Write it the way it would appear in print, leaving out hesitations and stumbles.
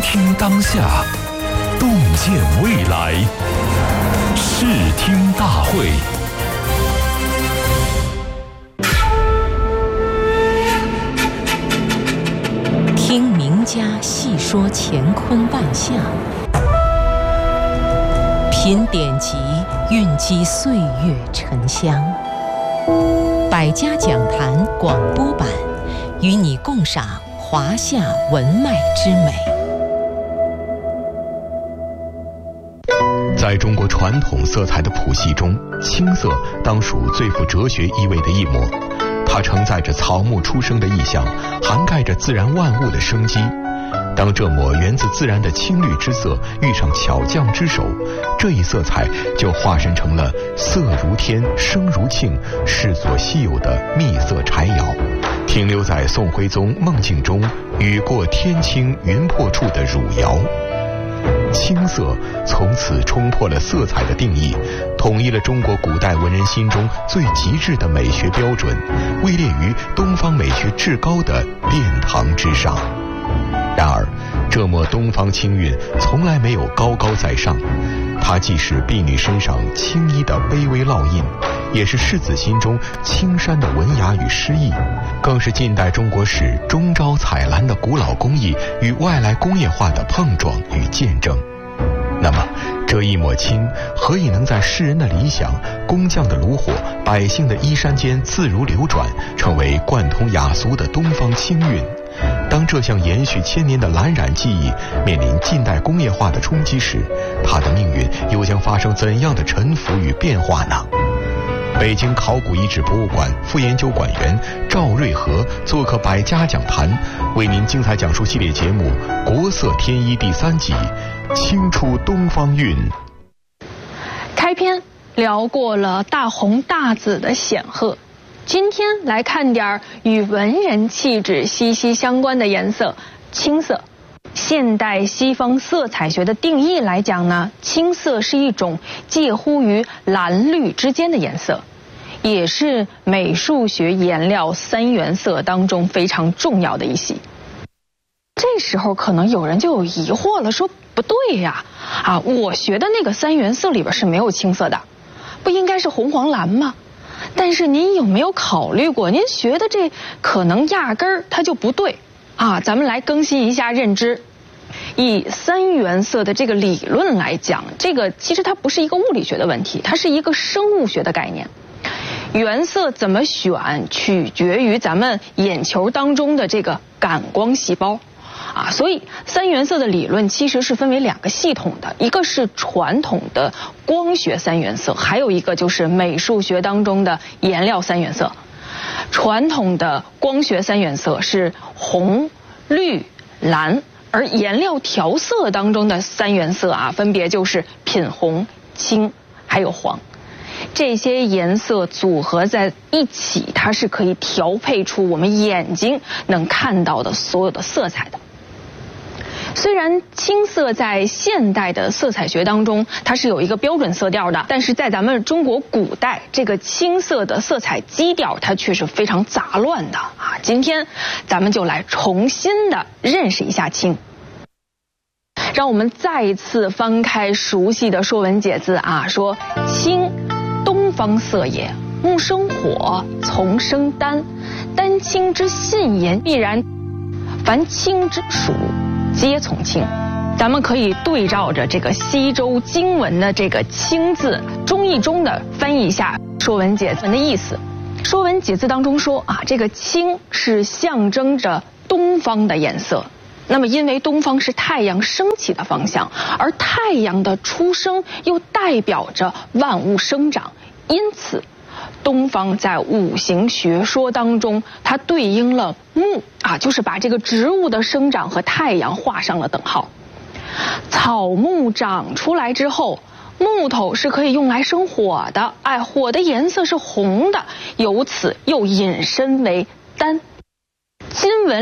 听当下，洞见未来。视听大会。 听名家细说乾坤万象，品典籍蕴积岁月沉香。百家讲坛广播版，与你共赏华夏文脉之美。 在中国传统色彩的谱系中，青色当属最富哲学意味的一抹。它承载着草木出生的意象，涵盖着自然万物的生机。当这抹源自自然的青绿之色遇上巧匠之手，这一色彩就化身成了色如天、声如磬、世所稀有的秘色柴窑，停留在宋徽宗梦境中雨过天青云破处的汝窑。青色从此冲破了色彩的定义，统一了中国古代文人心中最极致的美学标准，位列于东方美学至高的殿堂之上。然而，这抹东方青韵从来没有高高在上，它既是婢女身上青衣的微微烙印，也是士子心中青山的文雅与诗意，更是近代中国史中招采兰的古老工艺与外来工业化的碰撞与见证。那么，这一抹青何以能在诗人的理想、工匠的炉火、百姓的衣衫间自如流转，成为贯通雅俗的东方青韵？当这项延续千年的蓝染技艺面临近代工业化的冲击时，它的命运又将发生怎样的沉浮与变化呢？北京考古遗址博物馆副研究馆员赵瑞和做客百家讲坛，为您精彩讲述系列节目《国色天衣》第3集《青出东方韵》。 开篇聊过了大红大紫的显赫，今天来看点与文人气质息息相关的颜色——青色。现代西方色彩学的定义来讲呢，青色是一种介乎于蓝绿之间的颜色，也是美术学颜料3原色当中非常重要的一系。这时候可能有人就有疑惑了，说不对呀，我学的那个3原色里边是没有青色的，不应该是红黄蓝吗？但是您有没有考虑过，您学的这可能压根儿它就不对啊？咱们来更新一下认知。以3原色的这个理论来讲，这个其实它不是一个物理学的问题，它是一个生物学的概念。原色怎么选，取决于咱们眼球当中的这个感光细胞。所以3原色的理论其实是分为2个系统的，一个是传统的光学3原色，还有一个就是美术学当中的颜料3原色。传统的光学3原色是红、绿、蓝，而颜料调色当中的3原色分别就是品红、青还有黄。这些颜色组合在一起，它是可以调配出我们眼睛能看到的所有的色彩的。虽然青色在现代的色彩学当中它是有一个标准色调的，但是在咱们中国古代，这个青色的色彩基调它却是非常杂乱的今天咱们就来重新的认识一下青。让我们再一次翻开熟悉的《说文解字》说青，东方色也，木生火，从生丹，丹青之信也，必然凡青之属，皆从青。咱们可以对照着这个西周经文的这个青字，中译中的翻译一下《说文解字》的意思。《说文解字》当中说这个青是象征着东方的颜色。那么因为东方是太阳升起的方向，而太阳的出生又代表着万物生长，因此东方在五行学说当中，它对应了木就是把这个植物的生长和太阳画上了等号。草木长出来之后，木头是可以用来生火的，火的颜色是红的，由此又引申为丹。今文